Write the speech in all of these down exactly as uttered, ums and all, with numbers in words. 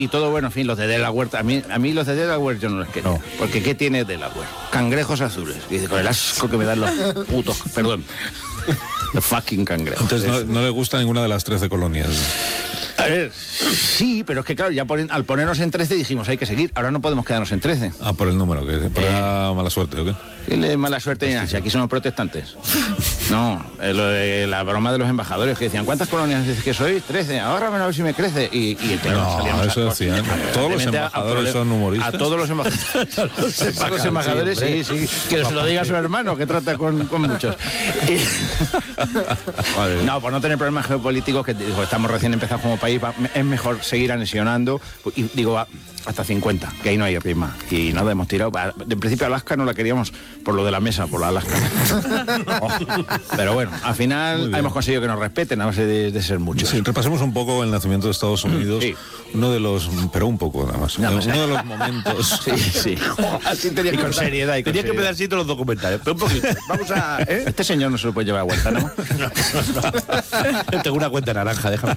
y todo bueno, en fin, los de Delaware, a mí, a mí los de Delaware yo no los quería, no. Porque ¿qué tiene Delaware? Cangrejos azules, y dice, con el asco que me dan los putos, perdón, los fucking cangrejos. Entonces no, no le gusta ninguna de las trece colonias. A ver, sí, pero es que claro, ya ponen, al ponernos en trece dijimos, hay que seguir, ahora no podemos quedarnos en trece. Ah, por el número, que por eh, la mala suerte, ¿o qué? ¿Qué le mala suerte ni nada? Si aquí somos protestantes. No, eh, lo de la broma de los embajadores que decían, ¿cuántas colonias dices que sois? trece, ahora a ver si me crece. Y, y claro, no, salíamos eso decían. Todos los embajadores a, son humoristas. A todos los embajadores. a los, los embajadores, sí, sí. Que se lo diga a su hermano, que trata con, con muchos. Y, no, por no tener problemas geopolíticos, que digo, estamos recién empezados como país, es mejor seguir anexionando. Y digo, hasta cincuenta, que ahí no hay prima. Y nada, hemos tirado. En principio Alaska no la queríamos por lo de la mesa, por la Alaska. Oh, pero bueno, al final hemos conseguido que nos respeten a base de, de ser muchos. Sí, repasemos un poco el nacimiento de Estados Unidos. Sí. Uno de los, pero un poco nada más. Nada más uno ¿eh? de los momentos. Sí, sí. Así tenía y que con empezar, seriedad. Y con tenía seriedad. que empezar así todos los documentales. Pero un poquito. Vamos a. ¿eh? Este señor no se lo puede llevar a vuelta, ¿no? no, no, no. Tengo una cuenta naranja, déjame.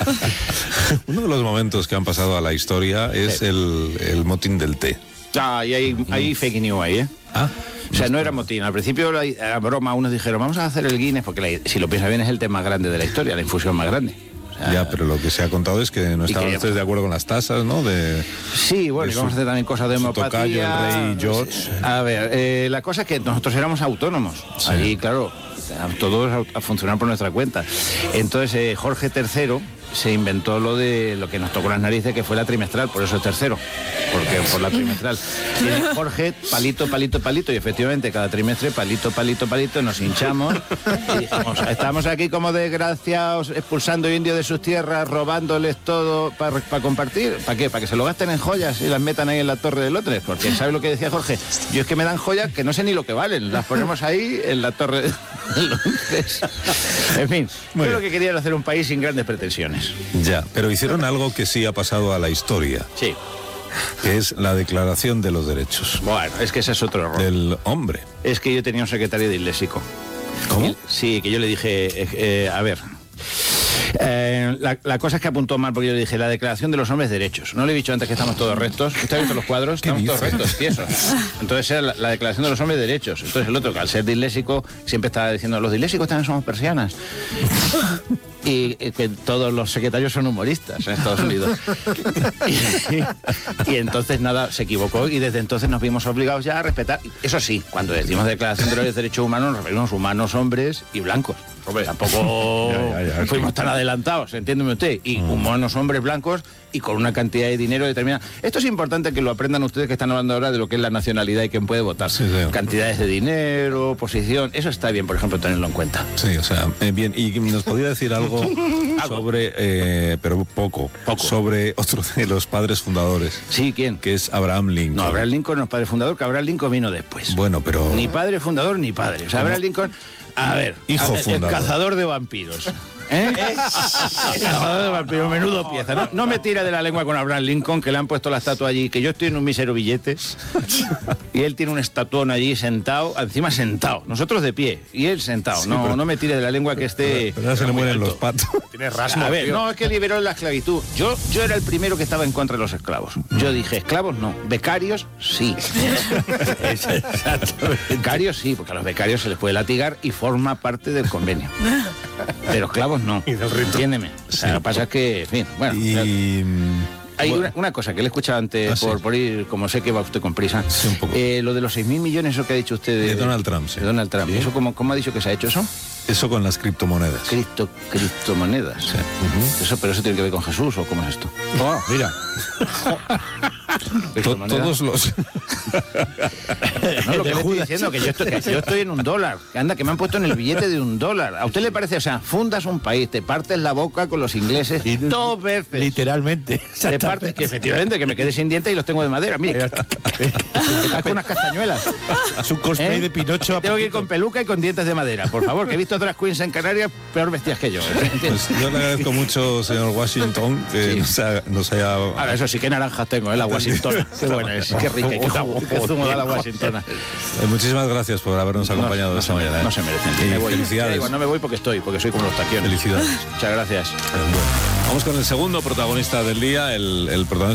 Uno de los momentos que han pasado a la historia es sí. el, el motín del té. Ah, y hay, hay fake news ahí, ¿eh? Ah. O sea, no era motín. Al principio la, la broma, unos dijeron, vamos a hacer el Guinness, porque la, si lo piensas bien es el té más grande de la historia, la infusión más grande. O sea, ya, pero lo que se ha contado es que no estaban ustedes de acuerdo con las tasas, ¿no? De, sí, bueno, y vamos a hacer también cosas de homeopatía. Tocayo, el rey George. A ver, eh, la cosa es que nosotros éramos autónomos. Sí. Allí, claro, todos a, a funcionar por nuestra cuenta. Entonces, eh, Jorge tercero se inventó lo de lo que nos tocó las narices, que fue la trimestral, por eso es tercero, porque por la trimestral. Tiene Jorge, palito, palito, palito, y efectivamente cada trimestre, palito, palito, palito, nos hinchamos y dijimos, estamos aquí como desgraciados, expulsando indios de sus tierras, robándoles todo para pa compartir. ¿Para qué? ¿Para que se lo gasten en joyas y las metan ahí en la Torre de Londres? Porque ¿sabe lo que decía Jorge? Yo es que me dan joyas que no sé ni lo que valen, las ponemos ahí en la Torre de Londres. En fin, yo lo que quería era hacer un país sin grandes pretensiones. Ya, pero hicieron algo que sí ha pasado a la historia. Sí. Que es la Declaración de los Derechos. Bueno, es que ese es otro error. Del hombre. Es que yo tenía un secretario disléxico. ¿Cómo? Y, sí, que yo le dije, eh, eh, a ver... Eh, la, la cosa es que apuntó mal, porque yo le dije la Declaración de los Hombres Derechos. No le he dicho antes que estamos todos rectos. ¿Usted ha visto los cuadros? Estamos todos rectos, tiesos. Entonces era la, la Declaración de los Hombres Derechos. Entonces el otro, que al ser disléxico, siempre estaba diciendo, los dislésicos también somos persianas. Y, y que todos los secretarios son humoristas en Estados Unidos. Y, y entonces nada, se equivocó y desde entonces nos vimos obligados ya a respetar. Eso sí, cuando decimos Declaración de los Derechos Humanos, nos referimos humanos, hombres y blancos. Hombre, tampoco ya, ya, ya, fuimos tan adelantados, entiéndeme usted. Y mm. humanos, hombres, blancos y con una cantidad de dinero determinada. Esto es importante que lo aprendan ustedes que están hablando ahora de lo que es la nacionalidad y quién puede votar. Sí, sí. Cantidades de dinero, posición, eso está bien, por ejemplo, tenerlo en cuenta. Sí, o sea, eh, bien. ¿Y nos podría decir algo sobre, eh, pero poco, poco, sobre otro de los padres fundadores? Sí, ¿quién? Que es Abraham Lincoln. No, Abraham Lincoln no es padre fundador, que Abraham Lincoln vino después. Bueno, pero... Ni padre fundador ni padre. O sea, Abraham Lincoln... A ver, hijo el, fundador. El cazador de vampiros. ¿Eh? El cazador de vampiros, menudo pieza. No, no me tire de la lengua con Abraham Lincoln, que le han puesto la estatua allí, que yo estoy en un mísero billete, y él tiene un estatuón allí sentado, encima sentado, nosotros de pie, y él sentado. Sí, no, pero, no me tire de la lengua que esté... Pero, pero se le mueren los patos. Tiene rasmo, a ver, tío. no, es que liberó la esclavitud. Yo, yo era el primero que estaba en contra de los esclavos. Yo dije, esclavos no, becarios sí. Becarios sí, porque a los becarios se les puede latigar y forma parte del convenio. Pero esclavos no. Entiéndeme. O sea, sí. Lo que pasa es que, en fin, bueno. Y... Hay una, una cosa que le he escuchado antes, ah, por, sí. por ir, como sé que va usted con prisa. Sí, un poco. Eh, lo de los seis mil millones, eso que ha dicho usted de, de Donald Trump. Sí. De Donald Trump. ¿Eso cómo, cómo ha dicho que se ha hecho eso? Eso con las criptomonedas. Cripto, criptomonedas. Sí. Uh-huh. Eso, pero eso tiene que ver con Jesús, ¿o cómo es esto? Oh, mira. Todos los... No, lo que le estoy diciendo, que yo estoy, que yo estoy en un dólar. Que anda, que me han puesto en el billete de un dólar. ¿A usted le parece? O sea, fundas un país, te partes la boca con los ingleses y dos veces. Literalmente. Te partes, que efectivamente, que me quedé sin dientes y los tengo de madera. Mire, estás con unas castañuelas. Es un cosplay ¿Eh? de Pinocho. Tengo que ir con peluca y con dientes de madera. Por favor, que he visto otras queens en Canarias peor vestidas que yo. Pues yo le agradezco mucho, señor Washington, que sí. nos, ha, nos haya... Ahora, eso sí, que naranjas tengo, ¿eh? La Washingtona. Qué buena es, qué rica, qué, qué zumo da la Washingtona. Eh, muchísimas gracias por habernos acompañado no, esta no mañana. No se merecen. Y me voy. felicidades. Digo, no me voy porque estoy, porque soy como los taquiones. Felicidades. Muchas gracias. Eh, bueno. Vamos con el segundo protagonista del día, el, el protagonista